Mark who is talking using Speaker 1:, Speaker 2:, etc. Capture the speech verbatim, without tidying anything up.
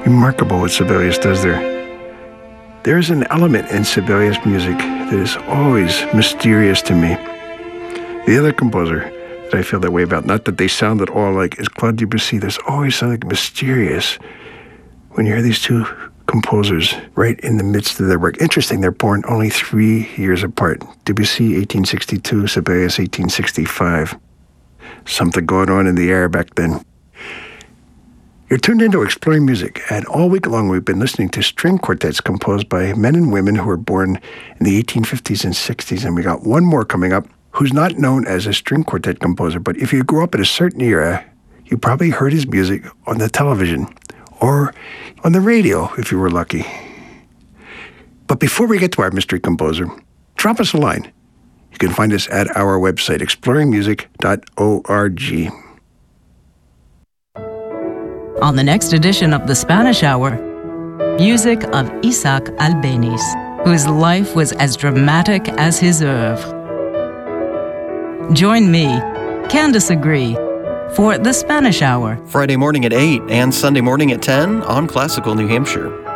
Speaker 1: remarkable what Sibelius does there. There's an element in Sibelius music that is always mysterious to me. The other composer that I feel that way about, not that they sound at all like, is Claude Debussy. There's always something mysterious when you hear these two composers right in the midst of their work. Interesting, they're born only three years apart. Debussy, eighteen sixty-two, Sibelius, eighteen sixty-five. Something going on in the air back then. You're tuned into Exploring Music, and all week long we've been listening to string quartets composed by men and women who were born in the eighteen fifties and sixties, and we got one more coming up who's not known as a string quartet composer, but if you grew up in a certain era, you probably heard his music on the television or on the radio if you were lucky. But before we get to our mystery composer, drop us a line. You can find us at our website, exploring music dot org.
Speaker 2: On the next edition of The Spanish Hour, music of Isaac Albéniz, whose life was as dramatic as his oeuvre. Join me, Candace Agree, for The Spanish Hour.
Speaker 3: Friday morning at eight and Sunday morning at ten on Classical New Hampshire.